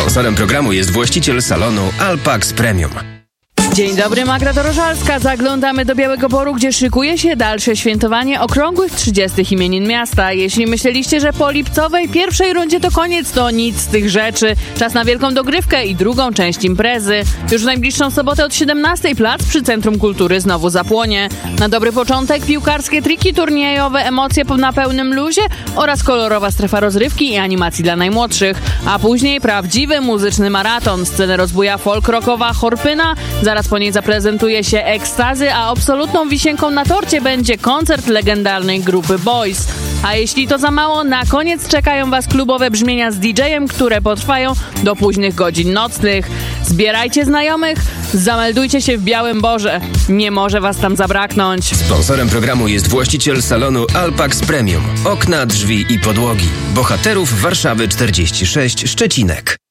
Sponsorem programu jest właściciel salonu Alpax Premium. Dzień dobry, Magda Dorożalska. Zaglądamy do Białego Boru, gdzie szykuje się dalsze świętowanie okrągłych 30 imienin miasta. Jeśli myśleliście, że po lipcowej pierwszej rundzie to koniec, to nic z tych rzeczy. Czas na wielką dogrywkę i drugą część imprezy. Już w najbliższą sobotę od 17 plac przy Centrum Kultury znowu zapłonie. Na dobry początek piłkarskie triki turniejowe, emocje na pełnym luzie oraz kolorowa strefa rozrywki i animacji dla najmłodszych. A później prawdziwy muzyczny maraton. Scenę rozbuja folk rockowa Chorpyna, zaraz po niej zaprezentuje się Ekstazy, a absolutną wisienką na torcie będzie koncert legendarnej grupy Boys. A jeśli to za mało, na koniec czekają Was klubowe brzmienia z DJ-em, które potrwają do późnych godzin nocnych. Zbierajcie znajomych, zameldujcie się w Białym Borze. Nie może Was tam zabraknąć. Sponsorem programu jest właściciel salonu Alpax Premium. Okna, drzwi i podłogi. Bohaterów Warszawy 46, Szczecinek.